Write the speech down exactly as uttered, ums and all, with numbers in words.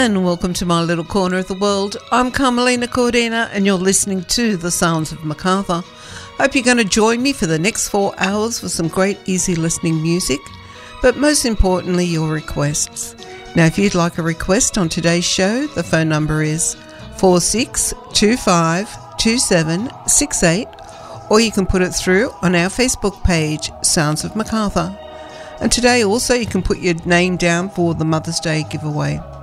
and welcome to my little corner of the world. I'm Carmelina Cordina and you're listening to The Sounds of Macarthur. Hope you're going to join me for the next four hours for some great easy listening music, but most importantly your requests. Now if you'd like a request on today's show, the phone number is four six two five two seven six eight, or you can put it through on our Facebook page, Sounds of Macarthur. And today also you can put your name down for the Mother's Day giveaway.